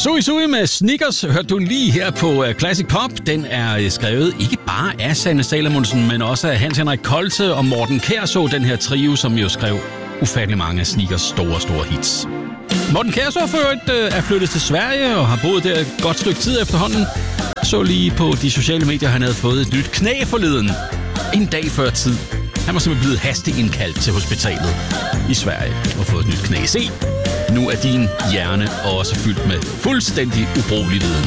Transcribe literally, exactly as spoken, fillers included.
Sui Sui med Snickers hørte du lige her på Classic Pop. Den er skrevet ikke bare af Sanne Salomonsen, men også af Hans Henrik Kolte og Morten Kærså, den her trio, som jo skrev ufattelig mange af Snickers store, store hits. Morten Kærså for øvrigt er flyttet til Sverige og har boet der et godt stykke tid efterhånden. Så lige på de sociale medier, han havde fået et nyt knæ forleden. En dag før tid. Han var simpelthen blevet hastigt indkaldt til hospitalet i Sverige og fået et nyt knæ. Se, nu er din hjerne også fyldt med fuldstændig ubrugelig viden.